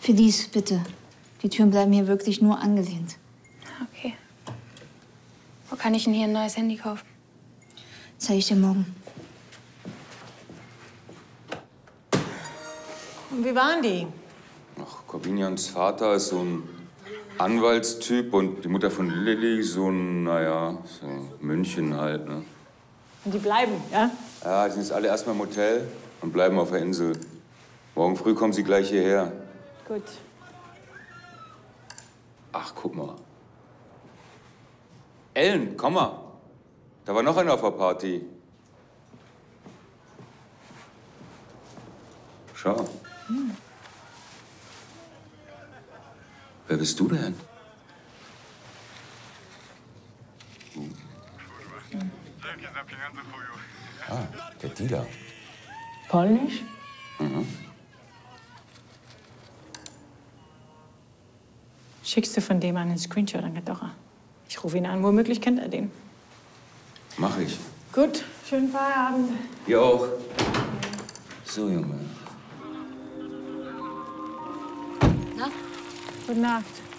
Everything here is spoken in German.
Für dies, bitte. Die Türen bleiben hier wirklich nur angelehnt. Okay. Wo kann ich denn hier ein neues Handy kaufen? Zeige ich dir morgen. Und wie waren die? Ach, Corbinians Vater ist so ein Anwaltstyp und die Mutter von Lilly so ein, naja, so München halt, ne? Und die bleiben, ja? Ja, die sind jetzt alle erstmal im Hotel und bleiben auf der Insel. Morgen früh kommen sie gleich hierher. Gut. Ach, guck mal. Ellen, komm mal. Da war noch einer auf der Party. Schau. Wer bist du denn? Ah, der Dealer. Polnisch? Mhm. Schickst du von dem einen Screenshot an Kadocha? Ich rufe ihn an, womöglich kennt er den. Mach ich. Gut, schönen Feierabend. Ihr auch. So, Junge. Na? Gute Nacht.